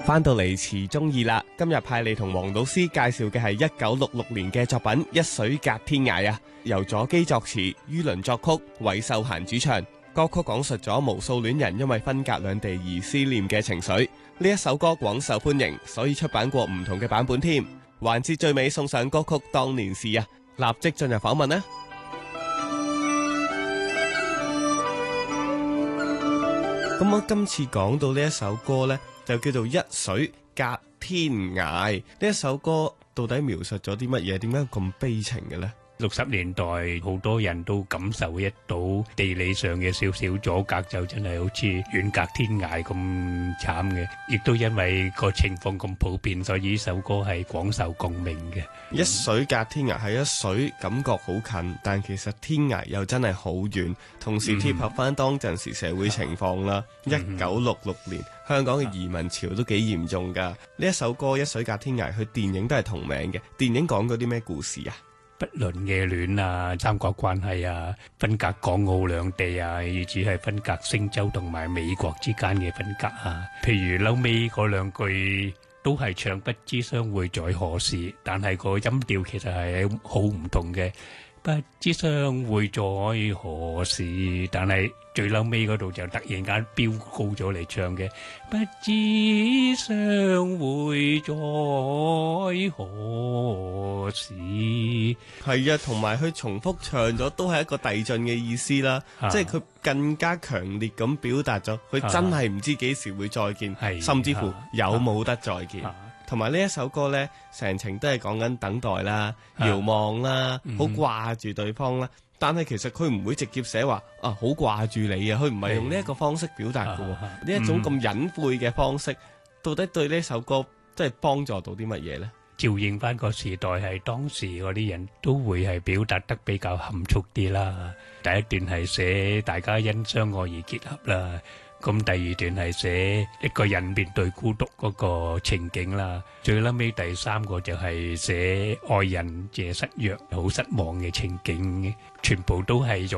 翻到嚟詞中意啦，今日派你同黃老師介紹嘅係1966年嘅作品《一水隔天涯》啊，由左基作詞，于倫作曲，韋秀嫻主唱。歌曲講述咗無數戀人因為分隔兩地而思念嘅情緒。呢一首歌廣受歡迎，所以出版過唔同嘅版本添。環節最尾送上歌曲《當年事》啊，立即進入訪問啦。咁我今次講到呢一首歌呢，就叫做《一水隔天涯》。呢一首歌到底描述咗啲乜嘢？點解咁悲情嘅呢 ？60年代好多人都感受得到地理上嘅少少阻隔，就真係好似遠隔天涯咁慘嘅。亦都因為個情況咁普遍，所以呢首歌係廣受共鳴嘅。 一水隔天涯係一水感覺好近，但其實天涯又真係好遠。同時貼合翻當陣時社會情況啦。1966年香港嘅移民潮都幾嚴重㗎。呢一首歌《一水隔天涯》，佢電影都係同名嘅。電影講咗啲咩故事啊？ 不倫嘅戀啊，三角關係啊，分隔港澳兩地啊，以至係分隔星洲同埋美國之間嘅分隔啊。譬如後尾嗰兩句都係唱不知相會在何時，但係個音調其實係好唔同嘅。不知相會在何時，但係最後尾嗰度就突然間飆高咗嚟唱嘅。不知相會在何時， 係啊，同埋佢重複唱咗都係一個遞進嘅意思啦。即係佢更加強烈咁表達咗佢真係唔知幾時會再見，甚至乎有冇得再見。同埋呢一首歌呢，成程都係講緊等待啦、遙望啦，好掛住對方啦。但係其實佢唔會直接寫話好掛住你啊，佢唔係用呢一個方式表達嘅喎。呢一種咁隱晦嘅方式，到底對呢首歌即係幫助到啲乜嘢呢？ 照應翻個時代，係當時嗰啲人都會係表達得比較含蓄啲啦。第一段係寫大家因相愛而結合啦。咁第二段係寫一個人面對孤獨嗰個情景啦，最後尾第三個就係寫愛人謝失約好失望嘅情景，全部都係用